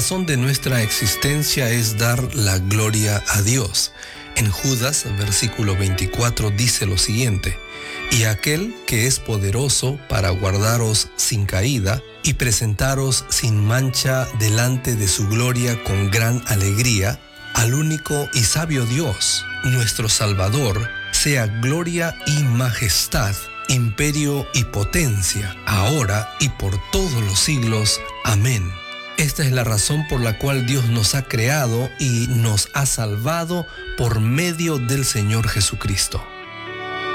razón de nuestra existencia es dar la gloria a Dios. En Judas, versículo 24, dice lo siguiente: y aquel que es poderoso para guardaros sin caída y presentaros sin mancha delante de su gloria con gran alegría, al único y sabio Dios, nuestro Salvador, sea gloria y majestad, imperio y potencia, ahora y por todos los siglos. Amén. Esta es la razón por la cual Dios nos ha creado y nos ha salvado por medio del Señor Jesucristo.